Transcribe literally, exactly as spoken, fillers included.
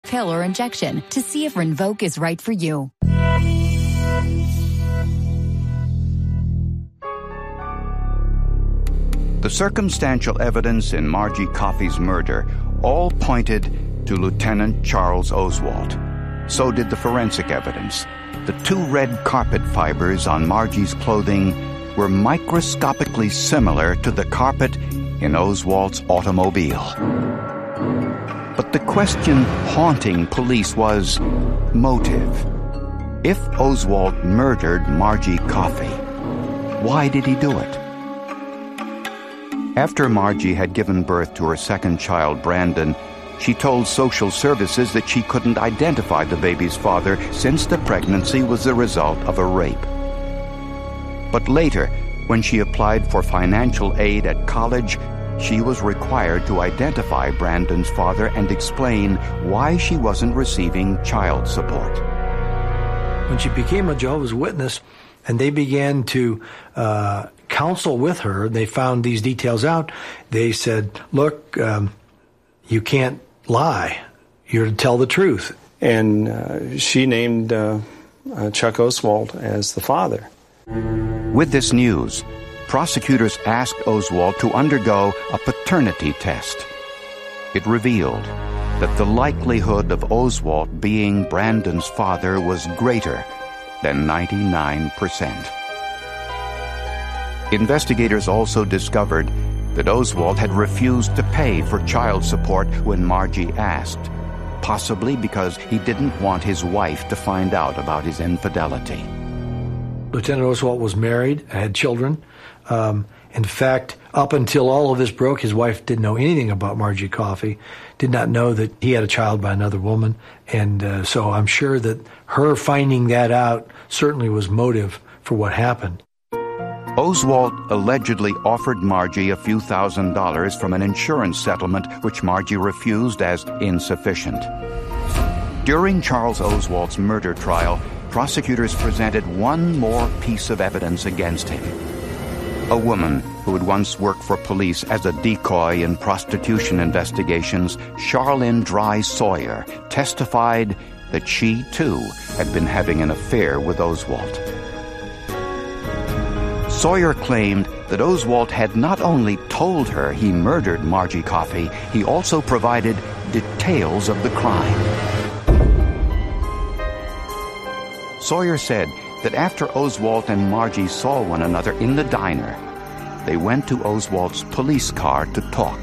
pill or injection to see if Rinvoq is right for you. The circumstantial evidence in Margie Coffey's murder all pointed to Lieutenant Charles Oswalt. So did the forensic evidence. The two red carpet fibers on Margie's clothing were microscopically similar to the carpet in Oswalt's automobile. But the question haunting police was motive. If Oswalt murdered Margie Coffey, why did he do it? After Margie had given birth to her second child, Brandon, she told social services that she couldn't identify the baby's father since the pregnancy was the result of a rape. But later, when she applied for financial aid at college, she was required to identify Brandon's father and explain why she wasn't receiving child support. When she became a Jehovah's Witness and they began to uh, counsel with her, they found these details out. They said, look, um, you can't lie. You're to tell the truth. And uh, she named uh, uh, Chuck Oswalt as the father. With this news, prosecutors asked Oswalt to undergo a paternity test. It revealed that the likelihood of Oswalt being Brandon's father was greater than ninety-nine percent. Investigators also discovered that Oswalt had refused to pay for child support when Margie asked, possibly because he didn't want his wife to find out about his infidelity. Lieutenant Oswalt was married, had children. Um, in fact, up until all of this broke, his wife didn't know anything about Margie Coffey, did not know that he had a child by another woman. And uh, so I'm sure that her finding that out certainly was motive for what happened. Oswalt allegedly offered Margie a few thousand dollars from an insurance settlement, which Margie refused as insufficient. During Charles Oswalt's murder trial, prosecutors presented one more piece of evidence against him. A woman who had once worked for police as a decoy in prostitution investigations, Charlene Dry Sawyer, testified that she, too, had been having an affair with Oswalt. Sawyer claimed that Oswalt had not only told her he murdered Margie Coffey, he also provided details of the crime. Sawyer said that after Oswalt and Margie saw one another in the diner, they went to Oswalt's police car to talk.